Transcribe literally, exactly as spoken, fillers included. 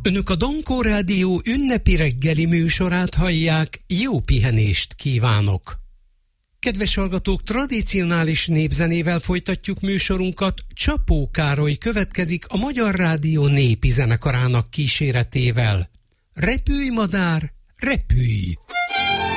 Önök a Dankó Rádió ünnepi reggeli műsorát hallják, jó pihenést kívánok! Kedves hallgatók, tradicionális népzenével folytatjuk műsorunkat. Csapó Károly következik a Magyar Rádió népi zenekarának kíséretével. Repülj, madár, repülj!